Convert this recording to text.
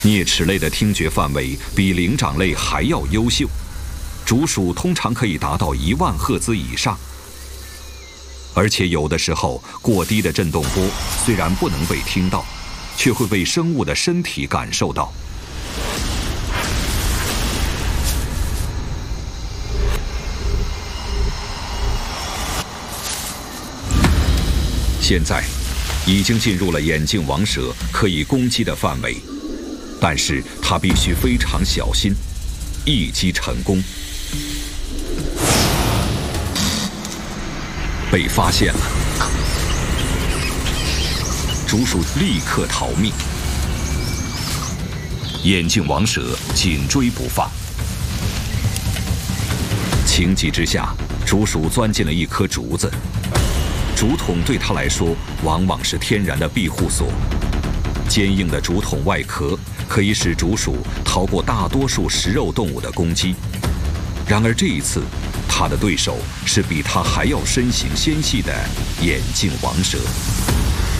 啮齿类的听觉范围比灵长类还要优秀，竹鼠通常可以达到1万赫兹以上。而且有的时候，过低的振动波虽然不能被听到，却会被生物的身体感受到。现在，已经进入了眼镜王蛇可以攻击的范围，但是它必须非常小心，一击成功。被发现了，竹鼠立刻逃命，眼镜王蛇紧追不放。情急之下，竹鼠钻进了一棵竹子。竹筒对它来说，往往是天然的庇护所。坚硬的竹筒外壳可以使竹鼠逃过大多数食肉动物的攻击。然而这一次，它的对手是比它还要身形纤细的眼镜王蛇。